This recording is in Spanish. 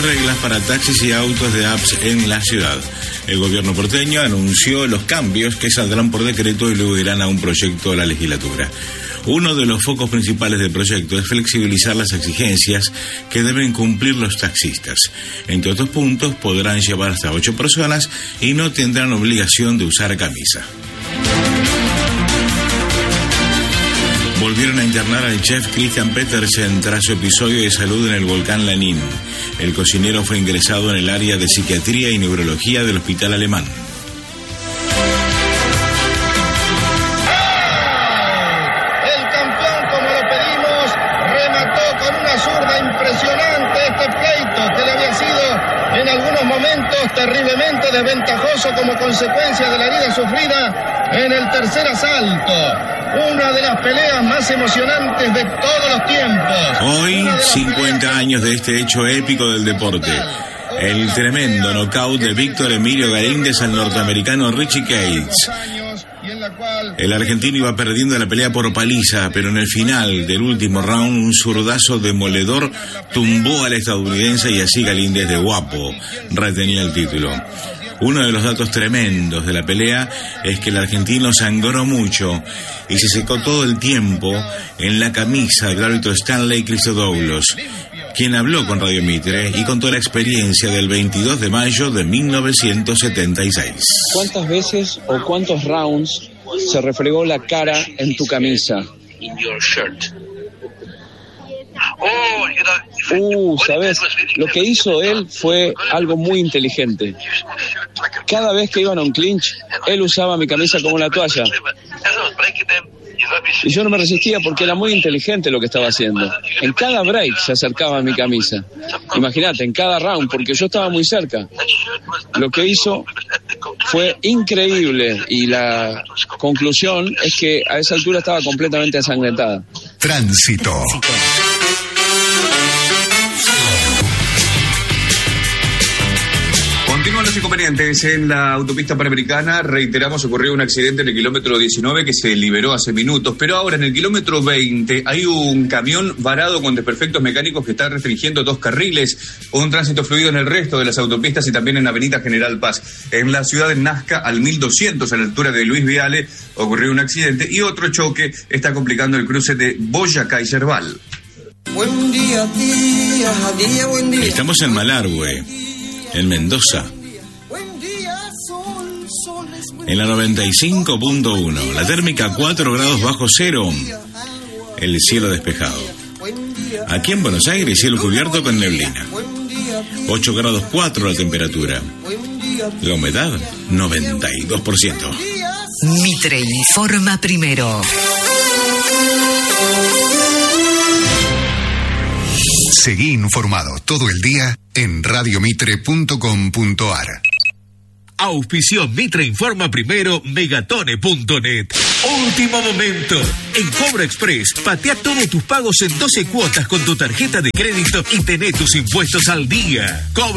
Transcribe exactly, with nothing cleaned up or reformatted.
reglas para taxis y autos de apps en la ciudad. El gobierno porteño anunció los cambios que saldrán por decreto y luego irán a un proyecto de la legislatura. Uno de los focos principales del proyecto es flexibilizar las exigencias que deben cumplir los taxistas. Entre otros puntos, podrán llevar hasta ocho personas y no tendrán obligación de usar camisa. Volvieron a internar al chef Christian Petersen tras su episodio de salud en el volcán Lanín. El cocinero fue ingresado en el área de psiquiatría y neurología del hospital alemán. El campeón, como lo pedimos, remató con una zurda impresionante este pleito que le había sido en algunos momentos terriblemente desventajoso como consecuencia de la herida sufrida en el tercer asalto. Una de las peleas más emocionantes de todos los tiempos. Hoy, cincuenta años de este hecho épico del deporte. El tremendo nocaut de Víctor Emilio Galíndez al norteamericano Richie Cates. El argentino iba perdiendo la pelea por paliza, pero en el final del último round un zurdazo demoledor tumbó al estadounidense y así Galíndez, de guapo, retenía el título. Uno de los datos tremendos de la pelea es que el argentino sangró mucho y se secó todo el tiempo en la camisa del árbitro Stanley Christodoulos, quien habló con Radio Mitre y contó la experiencia del veintidós de mayo de mil novecientos setenta y seis. ¿Cuántas veces o cuántos rounds se refregó la cara en tu camisa? Uh, ¿sabes? Lo que hizo él fue algo muy inteligente. Cada vez que iban a un clinch, él usaba mi camisa como una toalla. Y yo no me resistía porque era muy inteligente lo que estaba haciendo. En cada break se acercaba a mi camisa. Imagínate, en cada round, porque yo estaba muy cerca. Lo que hizo fue increíble y la conclusión es que a esa altura estaba completamente ensangrentada. Tránsito. Continúan los inconvenientes en la autopista panamericana. Reiteramos, ocurrió un accidente en el kilómetro diecinueve que se liberó hace minutos, pero ahora en el kilómetro veinte hay un camión varado con desperfectos mecánicos que está restringiendo dos carriles, un tránsito fluido en el resto de las autopistas y también en Avenida General Paz. En la ciudad de Nazca, al mil doscientos, a la altura de Luis Viale, ocurrió un accidente y otro choque está complicando el cruce de Boyacá y Yerbal. Buen día, día, día, buen día. Estamos en Malargüe, en Mendoza, en la noventa y cinco punto uno, la térmica cuatro grados bajo cero, el cielo despejado. Aquí en Buenos Aires, cielo cubierto con neblina, ocho grados cuatro la temperatura, la humedad noventa y dos por ciento. Mitre informa primero. Seguí informado todo el día en radiomitre punto com punto ar. Auspició Mitre Informa Primero, Megatone punto net. Último momento. En Cobro Express, patea todos tus pagos en doce cuotas con tu tarjeta de crédito y tené tus impuestos al día. Cobro